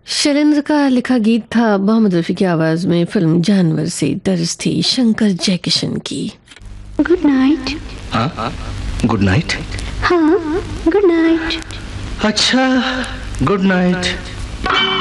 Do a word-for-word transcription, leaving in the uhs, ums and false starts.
शैलेंद्र का लिखा गीत था मोहम्मद रफ़ी की आवाज में। फिल्म जानवर से दर्ज थी शंकर जयकिशन की। Good night. हाँ गुड नाइट। हाँ गुड नाइट। अच्छा गुड नाइट।